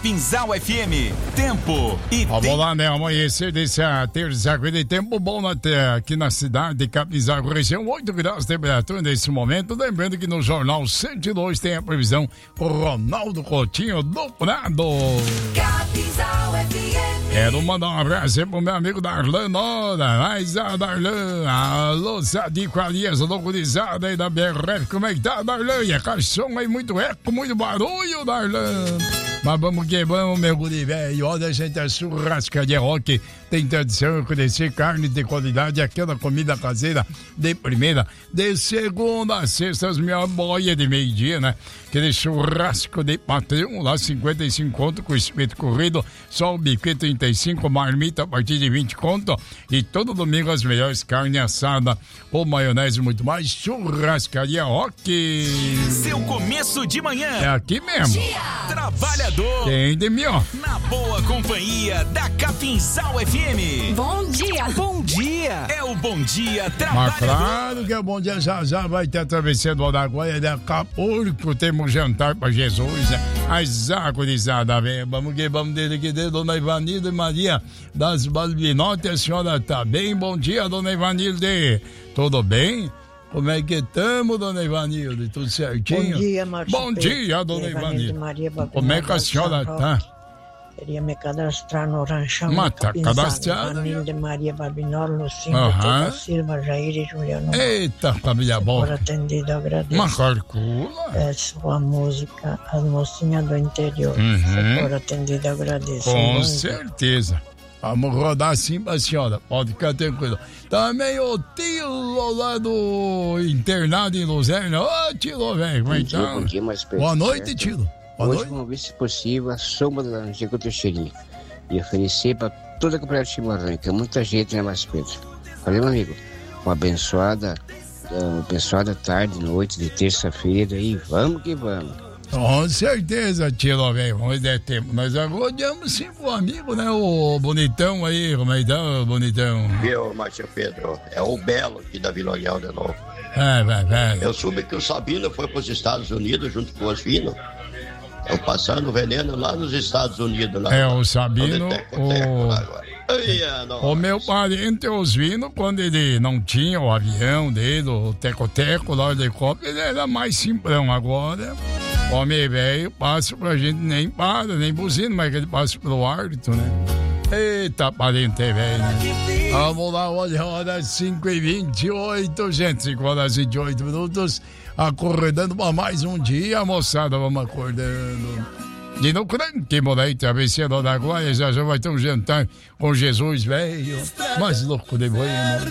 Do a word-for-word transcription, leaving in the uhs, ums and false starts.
Capinzal F M, tempo e Vamos tem... lá, né? Amanhecer desse terça-feira de tempo bom na, aqui na cidade de Capinzal, região, oito graus de temperatura nesse momento. Lembrando que no Jornal cento e dois tem a previsão com Ronaldo Coutinho do Prado. Capinzal F M. Quero mandar um abraço aí pro meu amigo Darlan, ora, mas a Darlan, alô, Sadico Alias, localizada aí da B R F, como é que tá, Darlan? E a caixão aí, muito eco, muito barulho, Darlan. Mas vamos que vamos, meu guri velho, olha, a gente é churrascaria rock, tem tradição, conhecer carne de qualidade, aquela comida caseira de primeira, de segunda a sexta, as minhas boias de meio-dia, né? Aquele churrasco de patrão, lá cinquenta e cinco conto, com espeto corrido, só o bife trinta e cinco, marmita a partir de vinte conto, e todo domingo as melhores carne assada, ou maionese e muito mais, churrascaria rock. Seu começo de manhã. É aqui mesmo. Dia. Trabalhador. Tem de mim, ó. Na boa companhia da Capinzal F M. Bom dia. Bom dia. É o Bom Dia Mas Trabalhador. claro que é bom dia, já já vai ter a travessia do Araguaia de Acapulco, temos jantar pra Jesus, né? As agorizada, velho, vamos que vamos dele que dele, dona Ivanilde Maria das Balbinotes, a senhora tá bem? Bom dia, dona Ivanilde, tudo bem? Como é que estamos, dona Ivanilde? Tudo certinho? Bom dia, Márcio Bom Pedro. dia, dona Ivanilde Ivanilde. Maria Como é que a senhora tá? Queria me cadastrar no ranchão. Mas tá Capinzal. cadastrada. Ivanilde Maria Babinoro, Lucinda, Aham. Teta Silva, Jair e Juliano. Eita, família Por boa. atendido, agradeço. Uma calcula. É sua música, as mocinhas do interior. Uhum. Se for atendido, agradeço. Com Bom certeza. Vamos rodar assim pra senhora. Pode ficar tranquilo. Também o Tilo lá do internado em Luzerna. Ô, Tilo, velho. Como é Bom que dia, tá? bom dia, Márcio Pedro. Boa noite, Certo? Tilo. Boa Hoje noite. vamos ver se possível a sombra da laranjeira com Teixeirinha e oferecer para toda a comunidade de Chimarrão, que é muita gente, né, Márcio Pedro? Valeu, meu amigo. Uma abençoada, uma abençoada tarde, noite de terça-feira e vamos que vamos. Com certeza, Tilo, velho. Vamos der tempo. Nós agradamos sim pro amigo, né? O bonitão aí. Como é que tá, o bonitão? Viu, Márcio Pedro? É o Belo aqui da Vila União de novo. É, vai, vai. Eu soube que o Sabino foi para os Estados Unidos junto com o Osvino. Estão passando veneno lá nos Estados Unidos. Lá, É, o Sabino, Teco, teco, o... lá agora. Ai, é, não. O meu parente Osvino, quando ele não tinha o avião dele, o teco-teco lá, o helicóptero, ele era mais simplão. Agora, homem velho, passa pra gente, nem para, nem buzina, mas que ele passa pelo árbitro, né? Eita, parente velho, né? Vamos lá, olha, hora cinco e vinte e oito, gente, cinco horas e vinte e oito minutos, acordando para mais um dia, moçada, vamos acordando. E no cranque, moleque, travessia da Araguaia, já já vai ter um jantar com Jesus, velho, mais louco de bueno.